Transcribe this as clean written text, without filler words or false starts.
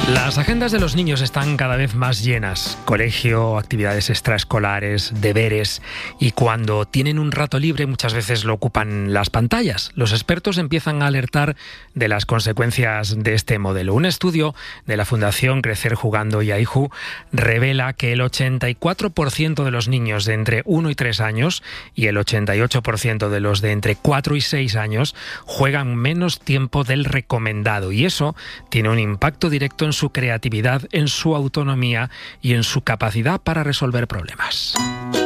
Las agendas de los niños están cada vez más llenas. Colegio, actividades extraescolares, deberes. Y cuando tienen un rato libre muchas veces lo ocupan las pantallas. Los expertos empiezan a alertar de las consecuencias de este modelo. Un estudio de la Fundación Crecer Jugando y AIJU revela que el 84% de los niños de entre 1 y 3 años y el 88% de los de entre 4 y 6 años juegan menos tiempo del recomendado. Y eso tiene un impacto directo en su creatividad, en su autonomía y en su capacidad para resolver problemas.